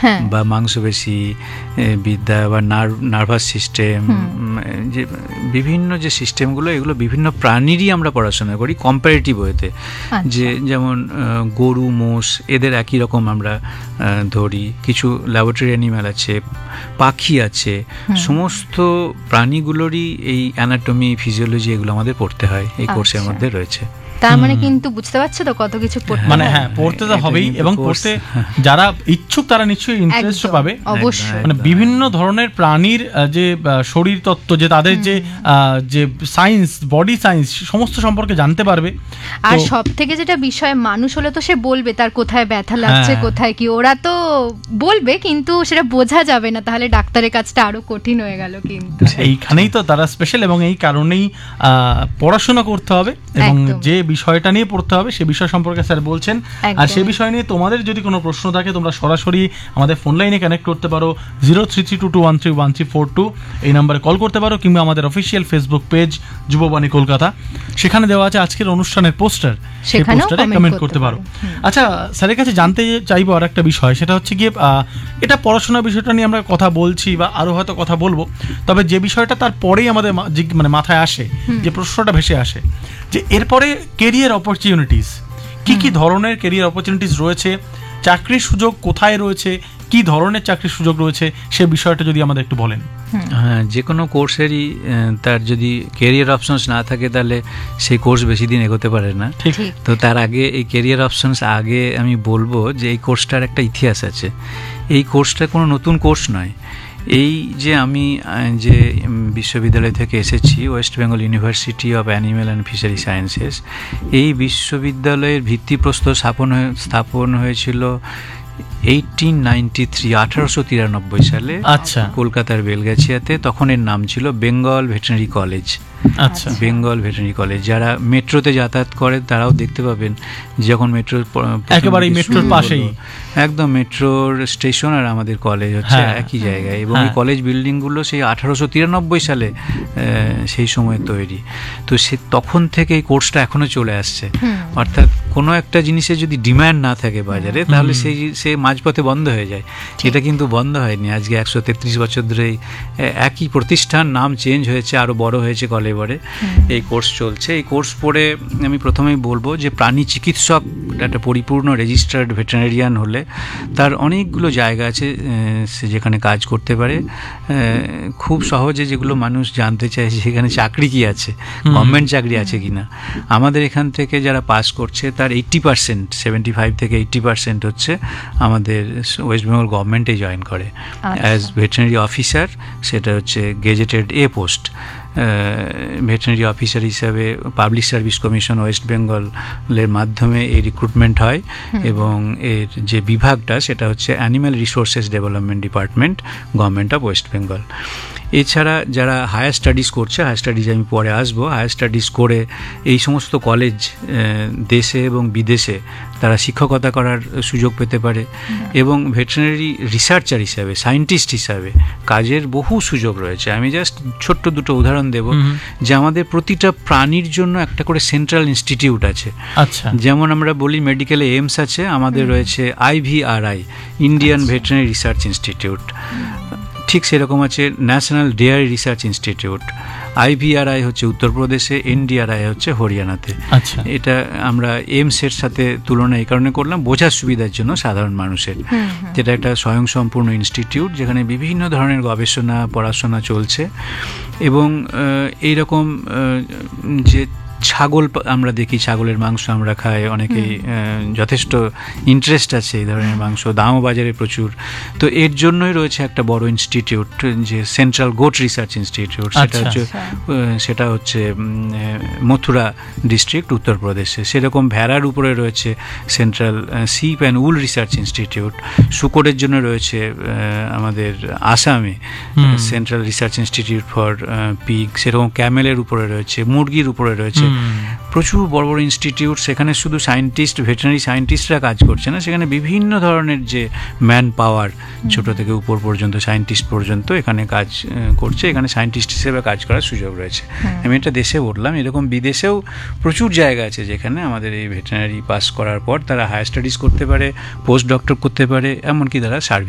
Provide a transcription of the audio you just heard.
বা মাংসপেশি বিদ্যা বা নার্ভাস সিস্টেম, যে বিভিন্ন যে সিস্টেমগুলো, এগুলো বিভিন্ন প্রাণীরই আমরা পড়াশোনা করি কম্পারেটিভ ওয়েতে। যে যেমন গরু, মোষ, এদের একই রকম আমরা ধরি, কিছু ল্যাবরেটরি অ্যানিম্যাল আছে, পাখি আছে, সমস্ত প্রাণীগুলোরই এই অ্যানাটমি, ফিজিওলজি এগুলো আমাদের পড়তে হয়, এই কোর্সের মধ্যে রয়েছে। তার মানে কিন্তু বুঝতে পারছো তো কত কিছু পড়তে, মানে হ্যাঁ, পড়তে তো হবেই, এবং পড়তে যারা ইচ্ছুক তারা নিশ্চয়ই ইন্টারেস্ট পাবে। অবশ্যই, মানে বিভিন্ন ধরনের প্রাণীর যে শরীর তত্ত্ব, যে তাদের যে সায়েন্স, বডি সায়েন্স, সমস্ত সম্পর্কে জানতে পারবে। আর সব থেকে যেটা বিষয়, মানুষ হলে তো সে বলবে তার কোথায় ব্যথা লাগছে, কোথায় কি, ওরা তো বলবে, কিন্তু সেটা বোঝা যাবে না, তাহলে ডাক্তারের কাজটা আরো কঠিন হয়ে গেল। কিন্তু এইখানেই তো তারা স্পেশাল, এবং এই কারণেই পড়াশোনা করতে হবে, এবং যে বিষয়টা নিয়ে পড়তে হবে সে বিষয় সম্পর্কে স্যার বলছেন। আর সে বিষয় নিয়ে তোমাদের যদি কোনো প্রশ্ন থাকে, তোমরা সরাসরি আমাদের ফোন লাইনে কানেক্ট করতে পারো, 0332213142 এই নাম্বারে কল করতে পারো, কিংবা আমাদের অফিসিয়াল ফেসবুক পেজ যুববাণী কলকাতা, সেখানে দেওয়া আছে আজকের অনুষ্ঠানের পোস্টার, সেই পোস্টারে কমেন্ট করতে পারো। আচ্ছা, স্যারের কাছে জানতে চাইবো আর একটা বিষয়, সেটা হচ্ছে গিয়ে এটা পড়াশোনার বিষয়টা নিয়ে আমরা কথা বলছি বা আরো হয়তো কথা বলবো, তবে যে বিষয়টা তারপরেই আমাদের মানে মাথায় আসে, যে প্রশ্নটা ভেসে আসে, যে এরপরে কেরিয়ার অপরচুনিটিস, কি কি ধরনের কেরিয়ার অপরচুনিটিস রয়েছে, চাকরির সুযোগ কোথায় রয়েছে, কি ধরনের চাকরির সুযোগ রয়েছে, সে বিষয়টা যদি আমাদের একটু বলেন। হ্যাঁ, যে কোনো কোর্সেরই তার যদি কেরিয়ার অপশনস না থাকে, তাহলে সেই কোর্স বেশি দিন এগোতে পারে না। তো তার আগে এই কেরিয়ার অপশনস আগে আমি বলবো যে এই কোর্সটার একটা ইতিহাস আছে। এই কোর্সটা কোনো নতুন কোর্স নয়। এই যে আমি যে বিশ্ববিদ্যালয় থেকে এসেছি, West Bengal university of animal and fishery sciences, এই বিশ্ববিদ্যালয়ের ভিত্তিপ্রস্তর স্থাপন হয়েছিল 1893 সালে। আচ্ছা, কলকাতার বেলগাছিয়াতে। তখন এর নাম ছিল বেঙ্গল ভেটেরিনারি কলেজ। আচ্ছা, বেঙ্গল ভেটেরিনারি কলেজ। যারা মেট্রোতে যাতায়াত করে তারাও দেখতে পাবেন, যখন মেট্রো একেবারে মেট্রোর পাশেই, একদম মেট্রোর স্টেশন আর আমাদের কলেজ হচ্ছে একই জায়গায়, এবং এই কলেজ বিল্ডিংগুলো সেই 1893 সালে সেই সময় তৈরি। তো সে তখন থেকে এই কোর্সটা এখনো চলে আসছে। অর্থাৎ কোনো একটা জিনিসের যদি ডিম্যান্ড না থাকে বাজারে, তাহলে সে মাঝপথে বন্ধ হয়ে যায়। এটা কিন্তু বন্ধ হয়নি। আজকে 133 বছর ধরে একই প্রতিষ্ঠান, নাম চেঞ্জ হয়েছে, আরও বড় হয়েছে কলেবরে। এই কোর্স চলছে। এই কোর্স পড়ে আমি প্রথমেই বলবো যে প্রাণী চিকিৎসক, একটা পরিপূর্ণ রেজিস্টার্ড ভেটেরিনারিয়ান হলে তার অনেকগুলো জায়গা আছে সে যেখানে কাজ করতে পারে। খুব সহজে যেগুলো মানুষ জানতে চায়, সেখানে চাকরি কি আছে, গভর্নমেন্ট চাকরি আছে কিনা। আমাদের এখান থেকে যারা পাস করছে তার 80%, 75 থেকে 80% হচ্ছে আমাদের ওয়েস্ট বেঙ্গল গভর্নমেন্টে জয়েন করে অ্যাজ ভেটেরিনারি অফিসার। সেটা হচ্ছে গেজেটেড এ পোস্ট। ভেটেরিনারি অফিসার হিসাবে পাবলিক সার্ভিস কমিশন ওয়েস্ট বেঙ্গলের মাধ্যমে এই রিক্রুটমেন্ট হয়, এবং এর যে বিভাগটা সেটা হচ্ছে animal resources development department, government of West Bengal. এছাড়া যারা হায়ার স্টাডিজ করছে, হায়ার স্টাডিজ আমি পরে আসবো, হায়ার স্টাডিজ করে এই সমস্ত কলেজ দেশে এবং বিদেশে তারা শিক্ষকতা করার সুযোগ পেতে পারে, এবং ভেটেরিনারি রিসার্চার হিসাবে, সায়েন্টিস্ট হিসাবে কাজের বহু সুযোগ রয়েছে। আমি জাস্ট ছোট্ট দুটো উদাহরণ দেব, যে আমাদের প্রতিটা প্রাণীর জন্য একটা করে সেন্ট্রাল ইনস্টিটিউট আছে। আচ্ছা, যেমন আমরা বলি মেডিকেলে এইমস আছে, আমাদের রয়েছে IVRI, Indian veterinary research institute. ঠিক সেরকম আছে national dairy research institute. IVRI হচ্ছে উত্তরপ্রদেশে, NDRI হচ্ছে হরিয়ানাতে। এটা আমরা এইমসের সাথে তুলনা এই কারণে করলাম, বোঝার সুবিধার জন্য সাধারণ মানুষের। যেটা একটা স্বয়ংসম্পূর্ণ ইনস্টিটিউট, যেখানে বিভিন্ন ধরনের গবেষণা পড়াশোনা চলছে। এবং এইরকম যে ছাগল আমরা দেখি, ছাগলের মাংস আমরা খাই, অনেকেই যথেষ্ট ইন্টারেস্ট আছে এই ধরনের মাংস, দামও বাজারে প্রচুর। তো এর জন্যই রয়েছে একটা বড় ইনস্টিটিউট, যে সেন্ট্রাল গোট রিসার্চ ইনস্টিটিউট। সেটা হচ্ছে মথুরা ডিস্ট্রিক্ট, উত্তরপ্রদেশে। সেরকম ভেড়ার উপরে রয়েছে central ship and ul research institute. শুকরের জন্য রয়েছে আমাদের আসামে central research institute for pig. সেরকম ক্যামেলের উপরে রয়েছে, মুরগির উপরে রয়েছে। প্রচুর বড় বড় ইনস্টিটিউট। সেখানে শুধু সায়েন্টিস্ট, ভেটেরিনারি সায়েন্টিস্টরা কাজ করছে না, সেখানে বিভিন্ন ধরনের যে ম্যান পাওয়ার, ছোট থেকে উপর পর্যন্ত সায়েন্টিস্ট পর্যন্ত এখানে কাজ করছে। এখানে সায়েন্টিস্ট হিসেবে কাজ করার সুযোগ রয়েছে। আমি এটা দেশে বললাম, এরকম বিদেশেও প্রচুর জায়গা আছে যেখানে আমাদের এই ভেটেরিনারি পাস করার পর তারা হায়ার স্টাডিজ করতে পারে, পোস্ট ডক্টর করতে পারে, এমনকি তারা সার্ভিস